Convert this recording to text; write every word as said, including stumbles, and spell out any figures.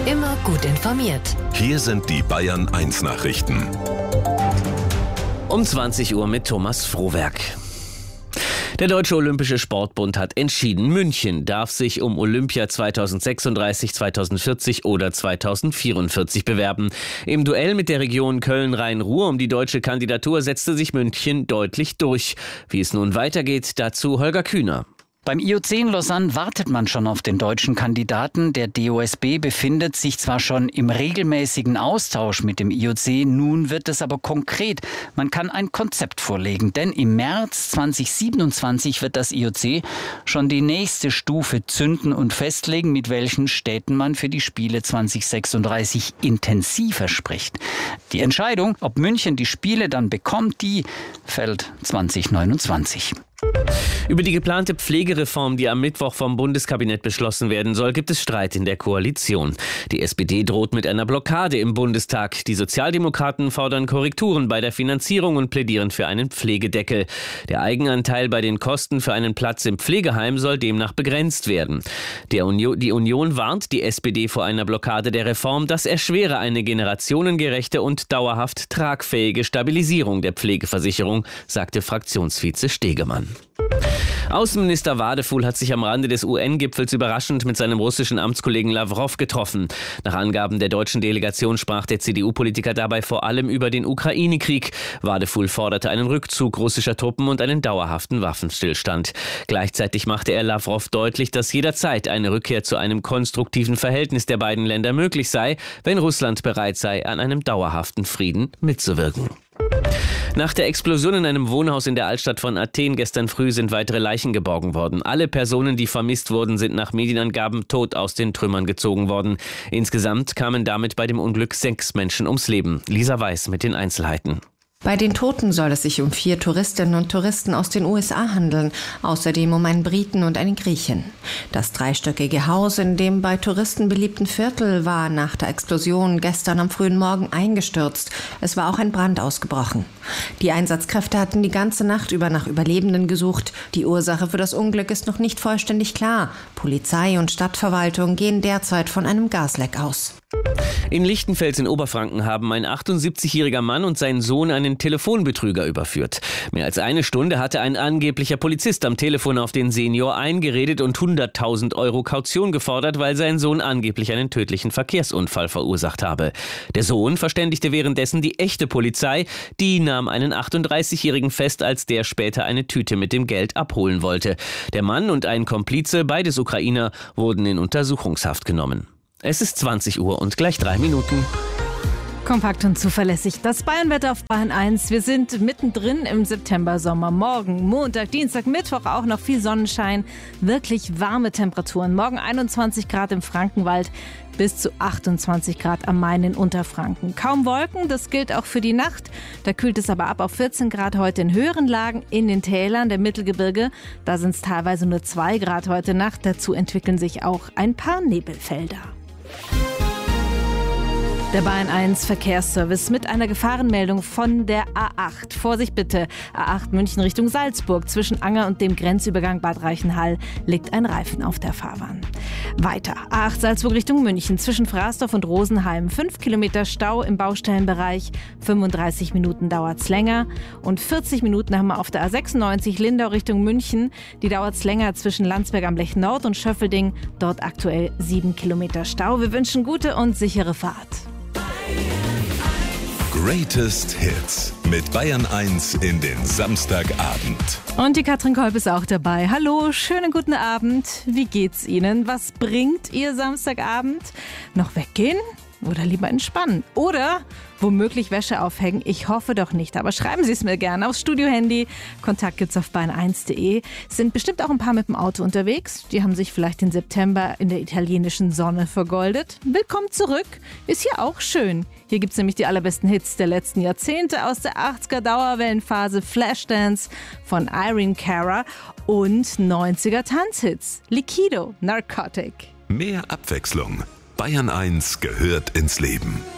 Immer gut informiert. Hier sind die Bayern eins Nachrichten. Um zwanzig Uhr mit Thomas Frohwerk. Der Deutsche Olympische Sportbund hat entschieden, München darf sich um Olympia zweitausendsechsunddreißig, zweitausendvierzig oder zweitausendvierundvierzig bewerben. Im Duell mit der Region Köln-Rhein-Ruhr um die deutsche Kandidatur setzte sich München deutlich durch. Wie es nun weitergeht, dazu Holger Kühner. Beim I O C in Lausanne wartet man schon auf den deutschen Kandidaten. Der D O S B befindet sich zwar schon im regelmäßigen Austausch mit dem I O C, nun wird es aber konkret. Man kann ein Konzept vorlegen, denn im März zweitausendsiebenundzwanzig wird das I O C schon die nächste Stufe zünden und festlegen, mit welchen Städten man für die Spiele zweitausendsechsunddreißig intensiver spricht. Die Entscheidung, ob München die Spiele dann bekommt, die fällt zweitausendneunundzwanzig. Über die geplante Pflegereform, die am Mittwoch vom Bundeskabinett beschlossen werden soll, gibt es Streit in der Koalition. Die S P D droht mit einer Blockade im Bundestag. Die Sozialdemokraten fordern Korrekturen bei der Finanzierung und plädieren für einen Pflegedeckel. Der Eigenanteil bei den Kosten für einen Platz im Pflegeheim soll demnach begrenzt werden. Der Union, die Union warnt die S P D vor einer Blockade der Reform. Das erschwere eine generationengerechte und dauerhaft tragfähige Stabilisierung der Pflegeversicherung, sagte Fraktionsvize Stegemann. Außenminister Wadefuhl hat sich am Rande des U N-Gipfels überraschend mit seinem russischen Amtskollegen Lawrow getroffen. Nach Angaben der deutschen Delegation sprach der C D U-Politiker dabei vor allem über den Ukraine-Krieg. Wadefuhl forderte einen Rückzug russischer Truppen und einen dauerhaften Waffenstillstand. Gleichzeitig machte er Lawrow deutlich, dass jederzeit eine Rückkehr zu einem konstruktiven Verhältnis der beiden Länder möglich sei, wenn Russland bereit sei, an einem dauerhaften Frieden mitzuwirken. Nach der Explosion in einem Wohnhaus in der Altstadt von Athen gestern früh sind weitere Leichen geborgen worden. Alle Personen, die vermisst wurden, sind nach Medienangaben tot aus den Trümmern gezogen worden. Insgesamt kamen damit bei dem Unglück sechs Menschen ums Leben. Lisa Weiß mit den Einzelheiten. Bei den Toten soll es sich um vier Touristinnen und Touristen aus den U S A handeln, außerdem um einen Briten und eine Griechin. Das dreistöckige Haus in dem bei Touristen beliebten Viertel war nach der Explosion gestern am frühen Morgen eingestürzt. Es war auch ein Brand ausgebrochen. Die Einsatzkräfte hatten die ganze Nacht über nach Überlebenden gesucht. Die Ursache für das Unglück ist noch nicht vollständig klar. Polizei und Stadtverwaltung gehen derzeit von einem Gasleck aus. In Lichtenfels in Oberfranken haben ein achtundsiebzigjähriger Mann und sein Sohn einen Telefonbetrüger überführt. Mehr als eine Stunde hatte ein angeblicher Polizist am Telefon auf den Senior eingeredet und hunderttausend Euro Kaution gefordert, weil sein Sohn angeblich einen tödlichen Verkehrsunfall verursacht habe. Der Sohn verständigte währenddessen die echte Polizei. Die nahm einen achtunddreißigjährigen fest, als der später eine Tüte mit dem Geld abholen wollte. Der Mann und ein Komplize, beides Ukrainer, wurden in Untersuchungshaft genommen. Es ist zwanzig Uhr und gleich drei Minuten. Kompakt und zuverlässig. Das Bayernwetter auf Bayern eins. Wir sind mittendrin im September-Sommer. Morgen, Montag, Dienstag, Mittwoch auch noch viel Sonnenschein. Wirklich warme Temperaturen. Morgen einundzwanzig Grad im Frankenwald bis zu achtundzwanzig Grad am Main in Unterfranken. Kaum Wolken, das gilt auch für die Nacht. Da kühlt es aber ab auf vierzehn Grad heute in höheren Lagen. In den Tälern der Mittelgebirge, da sind es teilweise nur zwei Grad heute Nacht. Dazu entwickeln sich auch ein paar Nebelfelder. Der Bayern eins Verkehrsservice mit einer Gefahrenmeldung von der A acht. Vorsicht bitte, A acht München Richtung Salzburg. Zwischen Anger und dem Grenzübergang Bad Reichenhall liegt ein Reifen auf der Fahrbahn. Weiter, A acht Salzburg Richtung München. Zwischen Frasdorf und Rosenheim. fünf Kilometer Stau im Baustellenbereich. fünfunddreißig Minuten dauert's länger. Und vierzig Minuten haben wir auf der A sechsundneunzig Lindau Richtung München. Die dauert's länger zwischen Landsberg am Lech Nord und Schöffelding. Dort aktuell sieben Kilometer Stau. Wir wünschen gute und sichere Fahrt. Greatest Hits mit Bayern eins in den Samstagabend. Und die Katrin Kolb ist auch dabei. Hallo, schönen guten Abend. Wie geht's Ihnen? Was bringt Ihr Samstagabend? Noch weggehen? Oder lieber entspannen? Oder womöglich Wäsche aufhängen? Ich hoffe doch nicht, aber schreiben Sie es mir gerne aufs Studio-Handy. Kontakt gibt's auf bayern eins punkt de. Sind bestimmt auch ein paar mit dem Auto unterwegs. Die haben sich vielleicht den September in der italienischen Sonne vergoldet. Willkommen zurück. Ist hier auch schön. Hier gibt's nämlich die allerbesten Hits der letzten Jahrzehnte aus der achtziger Dauerwellenphase, Flashdance von Irene Cara und neunziger Tanzhits, Liquido, Narcotic. Mehr Abwechslung. Bayern eins gehört ins Leben.